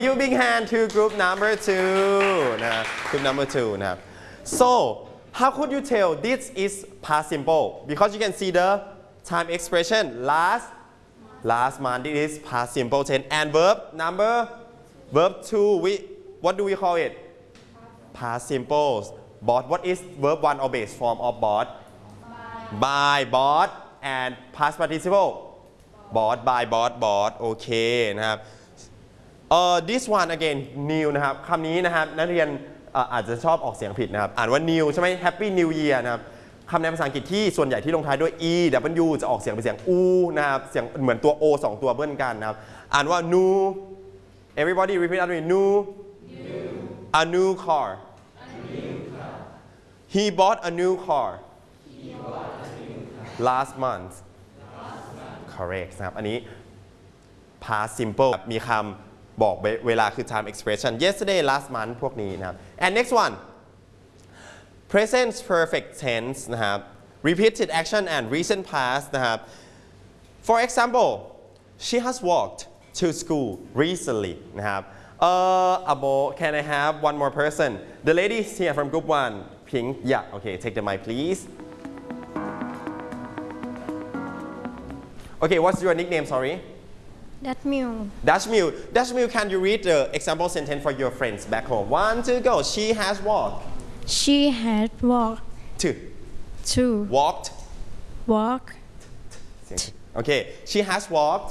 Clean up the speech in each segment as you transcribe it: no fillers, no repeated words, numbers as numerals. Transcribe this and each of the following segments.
Give a big hand to group number 2 นะ group number 2 นะครับ so how could you tell this is past simple because you can see the time expression last month it is past simple tense and verb 2 what do we call it past simple bought what is verb 1 or base form of bought by bought and past participle bought by bought โอเคนะครับthis one again new นะครับคำนี้นะครับนักเรียนอาจจะชอบออกเสียงผิดนะครับอ่านว่า new ใช่ไหม Happy New Year นะครับคำในภาษาอังกฤษที่ส่วนใหญ่ที่ลงท้ายด้วย e w จะออกเสียงเป็นเสียง u นะครับเสียงเหมือนตัว o 2 ตัวเบิ้ลกันนะครับอ่านว่า new everybody repeat after me new a new car he bought a new car last month correct นะครับอันนี้ past simple มีคำบอกเวลาคือ time expression yesterday last month พวกนี้นะครับ and next one present perfect tense นะครับ repeated action and recent past นะครับ for example she has walked to school recently นะครับAbo can I have one more person the lady here from group 1 pink yeah okay take the mic please okay what's your nickname sorry Dashmil can you read the example sentence for your friends back home 1 2 go she has walked She had walked walked okay she has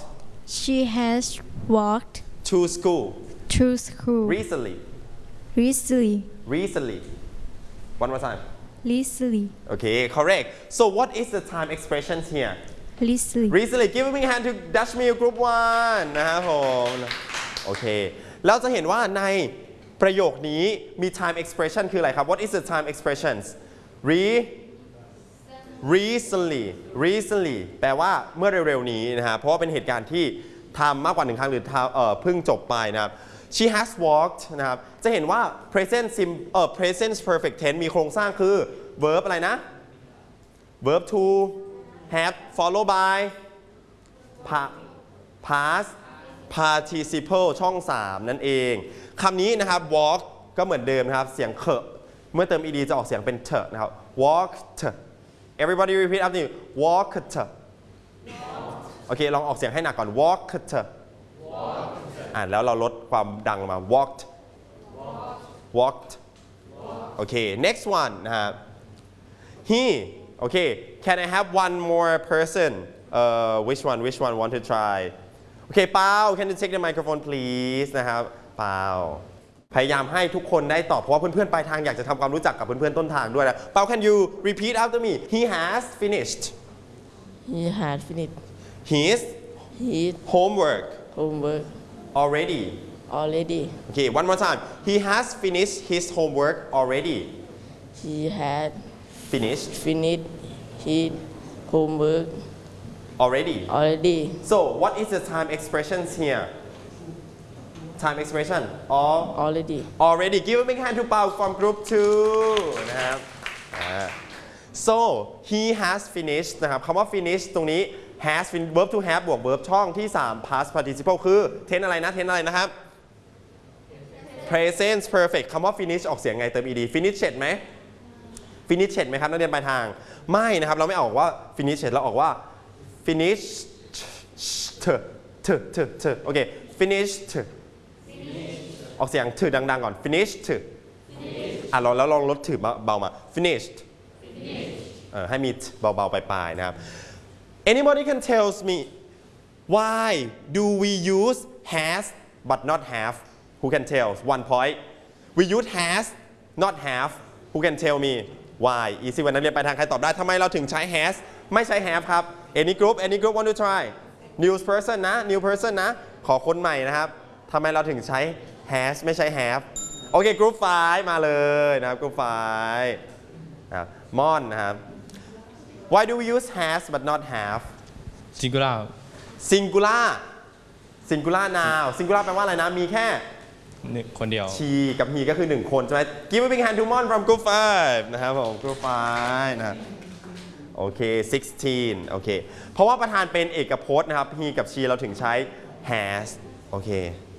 walked to school recently one more time okay correct so what is the time expressions here recently give a big hand to Dashmil group 1นะครับผมโอเคเราจะเห็นว่าในประโยคนี้มี time expression คืออะไรครับ what is the time expressions recently แปลว่าเมื่อเร็วๆนี้นะครับเพราะว่าเป็นเหตุการณ์ที่ทำมากกว่า1ครั้งหรือเพิ่งจบไปนะครับ she has walked นะครับจะเห็นว่า present perfect tense มีโครงสร้างคือ verb อะไรนะ verb to have followed by past participle ช่อง 3 นั่นเองคำนี้นะครับ walk ก็เหมือนเดิมนะครับเสียงเคเมื่อเติม ed จะออกเสียงเป็นเถนะครับ walked everybody repeat after me walked โอเคลองออกเสียงให้หนักก่อน walked แล้วเราลดความดังลงมา walked โอเค next one นะครับ he โอเค can I have one more person which one want to tryโอเคเปา can you take the microphone please นะครับเปาพยายามให้ทุกคนได้ตอบเพราะว่าเพื่อนๆปลายทางอยากจะทำความรู้จักกับเพื่อนๆต้นทางด้วยนะเปา can you repeat after me he has finished his homework already okay one more time he has finished his homework already he had finished his homework already so what is the time expressions here time expression already give a big hand to เปา from group 2นะครับso he has finished นะครับคำว่า finish ตรงนี้ has verb to have บวก verb ช่องที่ 3 past participle คือ tense อะไรนะครับ present perfect คำว่า finish ออกเสียงไงเติม ed finish เสร็จไหมครับนักเรียนปลายทางไม่นะครับเราไม่ออกว่า finish เสร็จเราออกว่า finish โอเค finished ออกเสียงถือดังๆก่อน finished แล้วลองลดถือเบามา finished ให้มีเบาๆปลายๆนะครับ anybody can tell me why do we use has but not have who can tell one point we use has not have who can tell me why easy วันนักเรียนปลายทางใครตอบได้ทำไมเราถึงใช้ has ไม่ใช้ have ครับ any group want to try new person นะขอคนใหม่นะครับทำไมเราถึงใช้ has ไม่ใช้ have โอเค group 5 มาเลยนะครับ group 5นะครับมอนนะครับ why do we use has but not have singular now singular แปลว่าอะไรนะมีแค่คนเดียว she กับ he ก็คือ1คนใช่ไหม give a big hand to Mon from group 5นะครับผม group 5นะครับโอเค16โอเคเพราะว่าประธานเป็นเอกพจน์นะครับ he กับ she เราถึงใช้ has โอเค